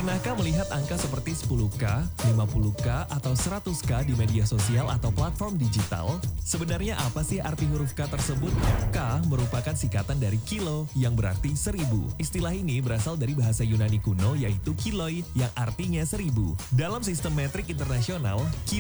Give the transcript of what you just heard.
Pernahkah melihat angka seperti 10K, 50K, atau 100K di media sosial atau platform digital? Sebenarnya apa sih arti huruf K tersebut? K merupakan singkatan dari kilo yang berarti 1000. Istilah ini berasal dari bahasa Yunani kuno yaitu kiloi yang artinya 1000. Dalam sistem metrik internasional,